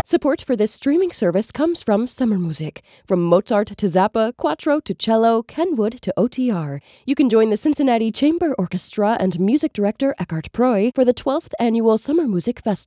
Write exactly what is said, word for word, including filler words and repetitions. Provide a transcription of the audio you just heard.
Support for this streaming service comes from Summer Music. From Mozart to Zappa, Quattro to cello, Kenwood to O T R. You can join the Cincinnati Chamber Orchestra and music director Eckhart Proy for the twelfth Annual Summer Music Festival.